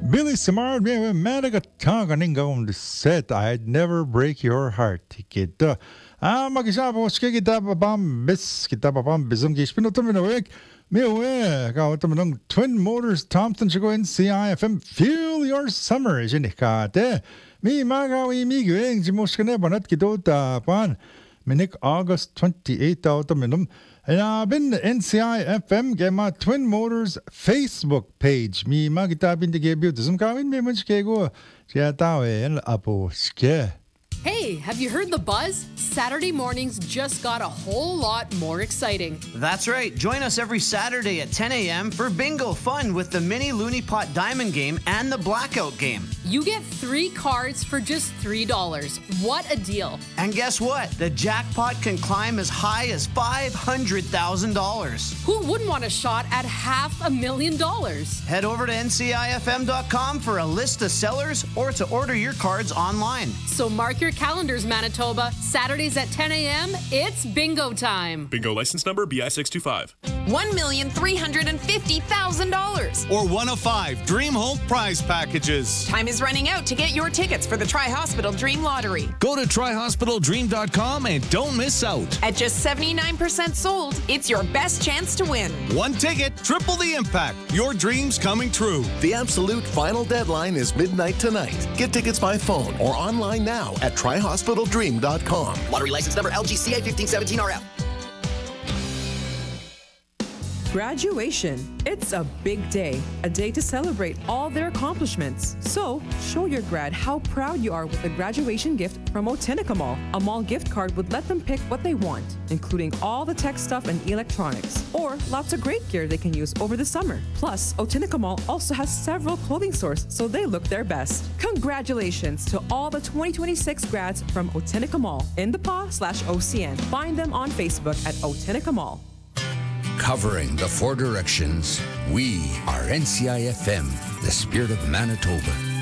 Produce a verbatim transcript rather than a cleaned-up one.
Billy Samard, Madagatonga Ningo said I'd never break your heart. Kita. Ah, mag-isa po, sige kita papam, bis, kita papam, bisong gish. Pinuto minawik, miwe, kauto minong Twin Motors Thompson sigo in C I F M. Feel your summer, isinikate. Mi magawi mi gwing, simuskane banat kito tapan. Minik August twenty-eighth auto minum. And I've been the N C I F M get my Twin Motors Facebook page. Mi magita bin de gebyu zum kawin me munch kego. Sia tawe en apo ske. Hey, have you heard the buzz? Saturday mornings just got a whole lot more exciting. That's right. Join us every Saturday at ten a.m. for bingo fun with the mini Looney Pot Diamond game and the Blackout game. You get three cards for just three dollars. What a deal. And guess what? The jackpot can climb as high as five hundred thousand dollars. Who wouldn't want a shot at half a million dollars? Head over to N C I F M dot com for a list of sellers or to order your cards online. So mark your calendars, Manitoba. Saturdays at ten a.m., it's bingo time. Bingo license number B I six two five. one million three hundred fifty thousand dollars. Or one of five Dream Home prize packages. Time is running out to get your tickets for the Tri-Hospital Dream Lottery. Go to Tri Hospital Dream dot com and don't miss out. At just seventy-nine percent sold, it's your best chance to win. One ticket, triple the impact. Your dreams coming true. The absolute final deadline is midnight tonight. Get tickets by phone or online now at Tri Hospital Dream dot com. Lottery license number L G C A fifteen seventeen R L. Graduation. It's a big day, a day to celebrate all their accomplishments. So, show your grad how proud you are with a graduation gift from Otenica Mall. A mall gift card would let them pick what they want, including all the tech stuff and electronics, or lots of great gear they can use over the summer. Plus, Otenica Mall also has several clothing stores, so they look their best. Congratulations to all the twenty twenty-six grads from Otenica Mall in the P A slash O C N. Find them on Facebook at Otenica Mall. Covering the four directions, we are N C I F M, the spirit of Manitoba.